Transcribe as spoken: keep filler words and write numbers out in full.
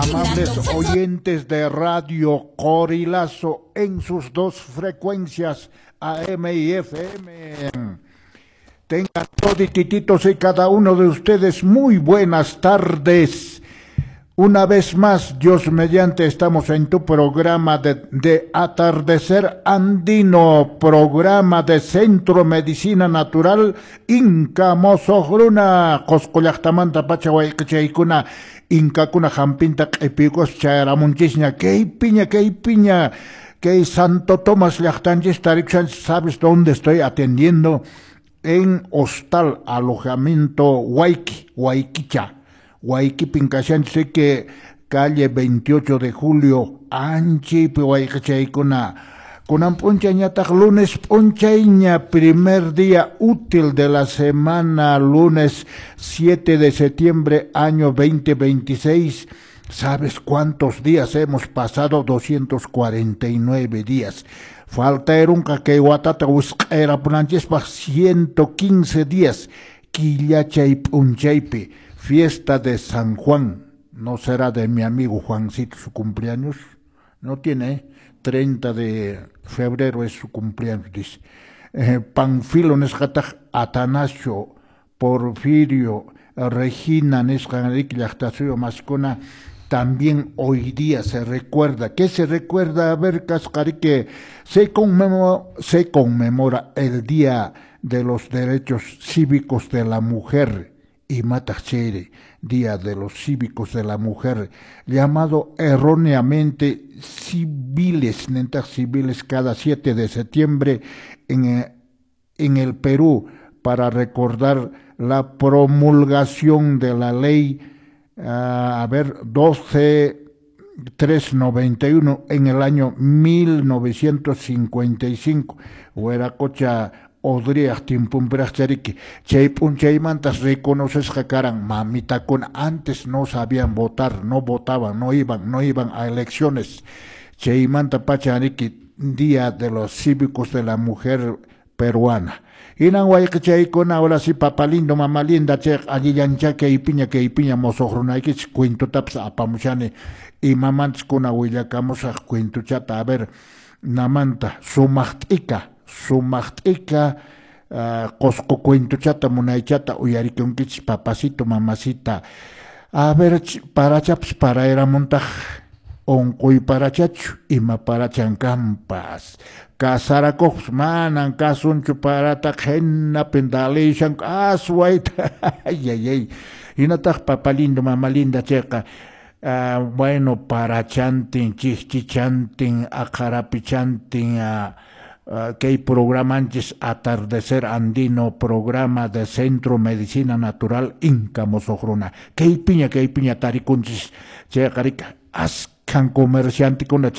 Amables oyentes de Radio Corilazo en sus dos frecuencias A M y F M. Tengan todititos y cada uno de ustedes muy buenas tardes. Una vez más, Dios mediante, estamos en tu programa de, de Atardecer Andino, programa de Centro Medicina Natural Inca Mozohruna, Coscollactamanta Pachahuaycachaykuna, Inca Kuna Jampinta Epicos Chayaramunchisña, que piña, que piña, que Santo Tomás Llactanchis Tarixan, ¿sabes dónde estoy atendiendo? En hostal, alojamiento Huayqui, Huayquicha. Huayqui Pincachan, sé que calle veintiocho de julio, Anchi, Huaycachay, con con ponchañata, lunes ponchaña, primer día útil de la semana, lunes siete de septiembre, año veinte veintiséis. ¿Sabes cuántos días hemos pasado? doscientos cuarenta y nueve días. Falta era un caquehuatata, era punanches para ciento quince días. Quillachay punchaype. Fiesta de San Juan, ¿no será de mi amigo Juancito su cumpleaños? No tiene, treinta de febrero es su cumpleaños, dice. Eh, Panfilo Nescataj, Atanasio, Porfirio, Regina Nescarik, Yachtasuyo Mascona, también hoy día se recuerda. ¿Qué se recuerda? A ver, Cascarique, se conmemora, se conmemora el Día de los Derechos Cívicos de la Mujer. Y Matachere, Día de los Cívicos de la Mujer, llamado erróneamente civiles, nentas civiles, cada siete de septiembre en, en el Perú, para recordar la promulgación de la ley, uh, a ver, doce mil trescientos noventa y uno en el año mil novecientos cincuenta y cinco, Hueracocha, Odriach timpum bracharique, chaypun chaymantas reconoces jacaran, mamita con antes no sabían votar, no votaban, no iban, no iban a elecciones. Chaymanta pacharique, Día de los Cívicos de la Mujer Peruana. Inan guayque chaykon ahora sí papá lindo, mamá linda, che allí yancha que piña que piña mozohruna que cuento taps apamuchane y mamants con ahuillacamos a cuento chata, a ver, namanta, sumachtica. Sumachtika, Cosco cuento chata, munaychata, uyarikunkichis, papacito, mamacita. A ver, para chaps, para era montaj, oncoy para chachu, ima para chancampas. Casaracos, manan, casunchu para tajena, pendalishan, aswaita, ay, ay, ay. Y no taj, papá lindo, mamá linda, checa. Uh, bueno, para chantin, chichichantin, acarapichantin, a. Uh, que hay programantes Atardecer Andino, programa de Centro Medicina Natural Inca Mozohruna. Que hay piña, que hay piña taricunchis, che carica, ascan comerciante con la